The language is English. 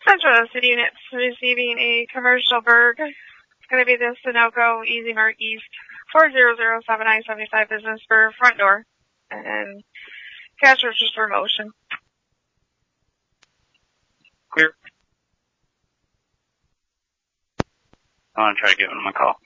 Central City units receiving a commercial burg. It's going to be the Sunoco Easy Mart East 4007975 business for front door. And cash purchase for motion. Clear. I want to try to give him a call.